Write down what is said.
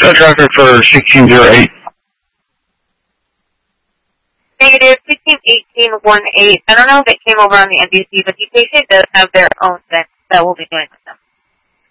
Tracker for 1608. Negative 161818. I don't know if it came over on the NBC, but the patient does have their own vent that will be doing this.